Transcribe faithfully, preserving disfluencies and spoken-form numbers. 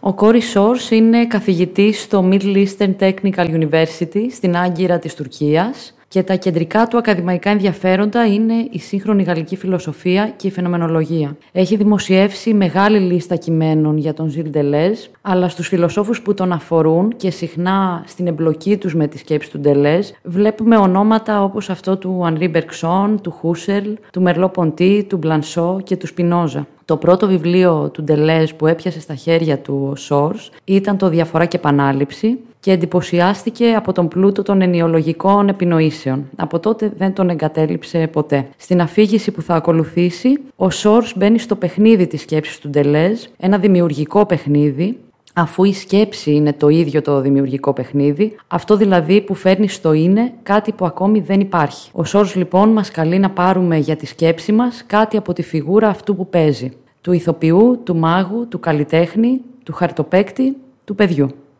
Ο Κόρι Σόρς είναι καθηγητής στο Middle Eastern Technical University στην Άγκυρα της Τουρκίας και τα κεντρικά του ακαδημαϊκά ενδιαφέροντα είναι η σύγχρονη γαλλική φιλοσοφία και η φαινομενολογία. Έχει δημοσιεύσει μεγάλη λίστα κειμένων για τον Ζιλ Ντελέζ, αλλά στους φιλοσόφους που τον αφορούν και συχνά στην εμπλοκή τους με τις σκέψεις του Ντελέζ βλέπουμε ονόματα όπως αυτό του Ανρί Μπεργκσόν, του Χούσερλ, του Μερλό Ποντί, του Μπλανσό και του Σπινόζα. Το πρώτο βιβλίο του Ντελέζ που έπιασε στα χέρια του ο Σόρς ήταν το «Διαφορά και επανάληψη» και εντυπωσιάστηκε από τον πλούτο των ενιολογικών επινοήσεων. Από τότε δεν τον εγκατέλειψε ποτέ. Στην αφήγηση που θα ακολουθήσει, ο Σόρς μπαίνει στο παιχνίδι της σκέψης του Ντελέζ, ένα δημιουργικό παιχνίδι, αφού η σκέψη είναι το ίδιο το δημιουργικό παιχνίδι, αυτό δηλαδή που φέρνει στο είναι κάτι που ακόμη δεν υπάρχει. Ο Σόρς λοιπόν μας καλεί να πάρουμε για τη σκέψη μας κάτι από τη φιγούρα αυτού που παίζει. Του ηθοποιού, του μάγου, του καλλιτέχνη, του χαρτοπαίκτη, του παιδιού.